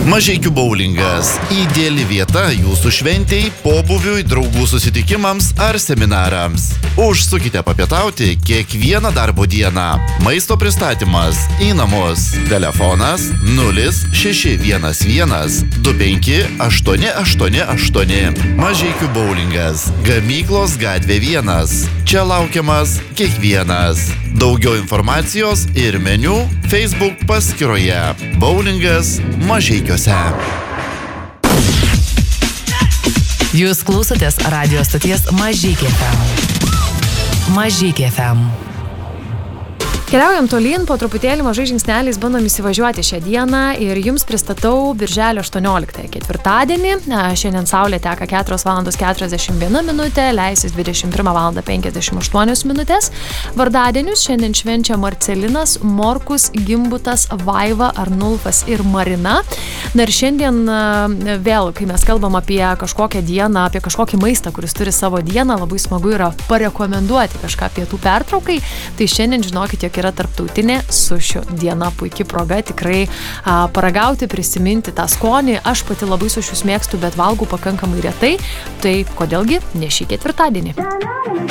Mažeikių boulingas – ideali vieta jūsų šventei, pobūviui, draugų susitikimams ar seminarams. Užsukite papietauti kiekvieną darbo dieną. Maisto pristatymas į namus. Telefonas 0611 25 888. Mažeikių boulingas. Gamyklos gatvė 1. Čia laukiamas kiekvienas. Daugiau informacijos ir meniu Facebook paskyroje. Boulingas Mažeikiuose. Jūs klausotės radio stoties Mažeikiai FM. Mažeikiai FM. Keliaujam tolyn, po truputėlį mažai žingsneliais bandom įsivažiuoti šią dieną ir jums pristatau birželio 18, ketvirtadienį. Šiandien saulė teka 4:41, leisis 21:58. Vardadienius šiandien švenčia Marcelinas, Morkus, Gimbutas, Vaiva, Arnulfas ir Marina. Na ir šiandien vėl, kai mes kalbam apie kažkokią dieną, apie kažkokį maistą, kuris turi savo dieną, labai smagu yra parekomenduoti kažką pietų pertraukai. Tai šiandien žinokit, jog yra tarptautinė sušių diena, puikia proga tikrai paragauti, prisiminti tą skonį. Aš pati labai sušius mėgstu, bet valgau pakankamai retai. Tai kodėlgi ne šį ketvirtadienį?